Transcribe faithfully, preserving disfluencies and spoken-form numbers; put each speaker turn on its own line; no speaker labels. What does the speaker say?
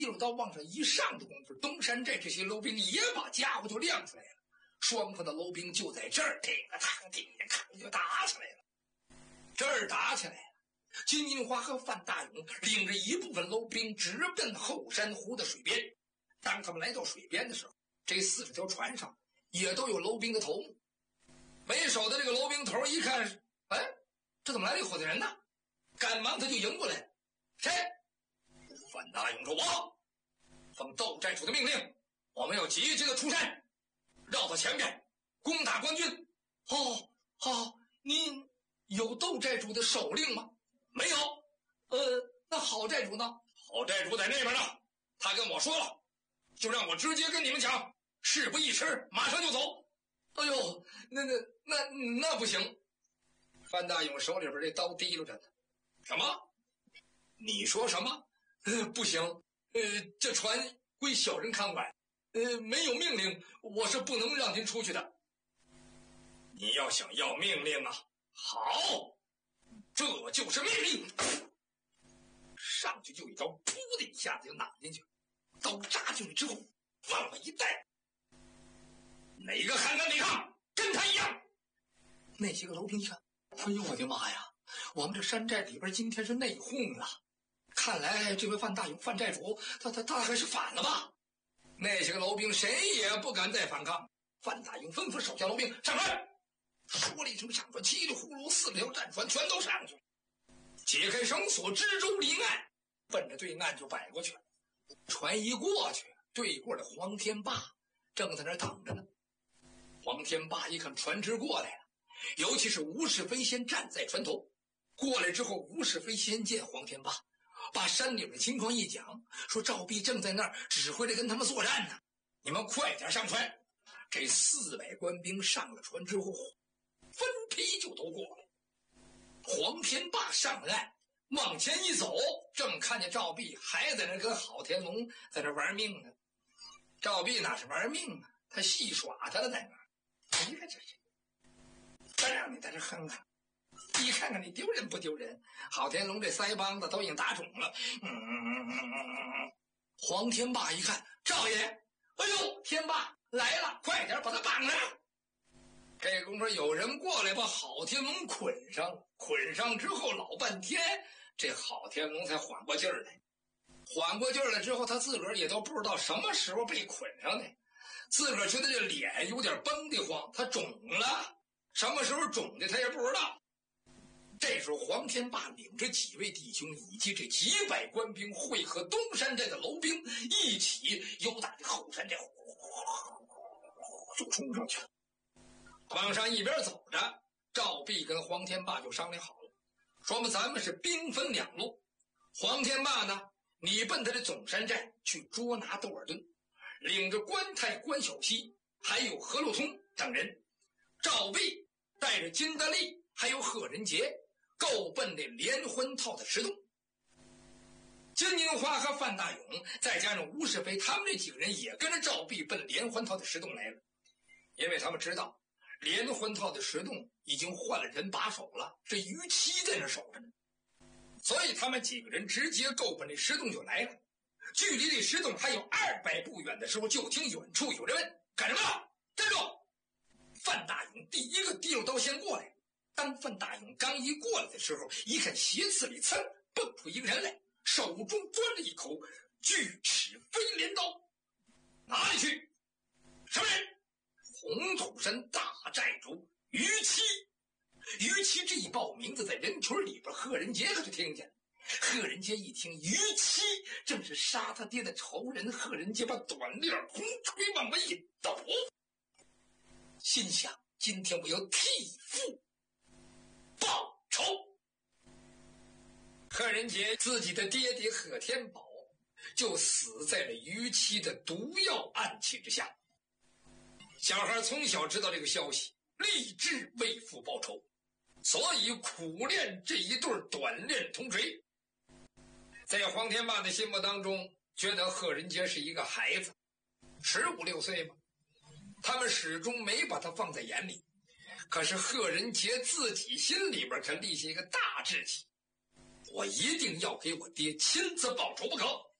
一路刀往上一上的功夫，东山寨这些楼兵也把家伙就亮出来了。双方的楼兵就在这儿顶个趟顶个扛就打起来了。这儿打起来了，金银花和范大勇领着一部分楼兵直奔后山湖的水边。当他们来到水边的时候，这四十条船上也都有楼兵的头目。为首的这个楼兵头一看，哎，这怎么来了一伙子人呢？赶忙他就迎过来了。谁？范大勇说：“我奉窦寨主的命令，我们要急急的出山，绕到前边攻打官军。”哦，好，您有窦寨主的手令吗？没有。呃，那郝寨主呢？郝寨主在那边呢，他跟我说了，就让我直接跟你们讲，事不宜迟，马上就走。哎呦，那那那那不行！范大勇手里边这刀提溜着呢。什么？你说什么？呃，不行，呃，这船归小人看管，呃，没有命令，我是不能让您出去的。你要想要命令啊，好，这就是命令。上去就一招，噗的一下子就攮进去，刀扎进去之后，往外一带，哪个看看哪看，跟他一样。那些个楼兵一看，哎呦我的妈呀，我们这山寨里边今天是内讧了。看来这位范大勇范寨主他他他还是反了吧。那些个楼兵谁也不敢再反抗。范大勇吩咐手下楼兵上船，说了一声上船，稀里呼噜四条战船全都上去了，解开绳索，支舟临岸，奔着对岸就摆过去了。船一过去，对过的黄天霸正在那等着呢。黄天霸一看船只过来了，尤其是吴世飞先站在船头。过来之后，吴世飞先见黄天霸，把山顶的情况一讲，说赵弼正在那儿指挥着跟他们作战呢，你们快点上船。这四百官兵上了船之后，分批就都过来。黄天霸上了岸，往前一走，正看见赵弼还在那跟郝天龙在那玩命呢。赵弼哪是玩命啊，他戏耍他了，在那儿。你看这是，再让你在这哼哼，你看看你丢人不丢人？郝天龙这腮帮子都已经打肿了。嗯，黄天霸一看，赵爷，哎呦，天霸来了，快点把他绑上。这功夫有人过来把郝天龙捆上了，捆上之后老半天，这郝天龙才缓过劲儿来。缓过劲儿来之后，他自个儿也都不知道什么时候被捆上的，自个儿觉得这脸有点绷得慌，他肿了，什么时候肿的他也不知道。这时候黄天霸领着几位弟兄以及这几百官兵会合东山寨的楼兵一起由打这后山寨就冲上去了。往上一边走着，赵弼跟黄天霸就商量好了，说嘛，咱们是兵分两路。黄天霸呢，你奔他的总山寨去捉拿窦尔敦，领着关泰、关小西还有何禄通等人。赵弼带着金德利还有贺仁杰够奔那连环套的石洞。金银花和范大勇再加上吴世飞，他们这几个人也跟着赵弼奔连环套的石洞来了。因为他们知道连环套的石洞已经换了人把守了，这于七在那守着呢，所以他们几个人直接够奔这石洞就来了。距离这石洞还有二百步远的时候，就听远处有人问：“干什么？站住！”范大勇第一个提溜刀先过来。当范大勇刚一过来的时候，一看斜刺里噌蹦出一个人来，手中端了一口巨齿飞镰刀。哪里去？什么人？红土山大寨主于七。于七这一报名字，在人群里边，贺仁杰可就听见了。贺仁杰一听于七正是杀他爹的仇人，贺仁杰把短链红锤往外一抖，心想：今天我要替父报仇。贺仁杰自己的爹爹贺天宝就死在了于七的毒药暗器之下。小孩从小知道这个消息，立志为父报仇，所以苦练这一对短链铜锤。在黄天霸的心目当中，觉得贺仁杰是一个孩子，十五六岁嘛，他们始终没把他放在眼里。可是贺仁杰自己心里边可立下一个大志气，我一定要给我爹亲自报仇不可。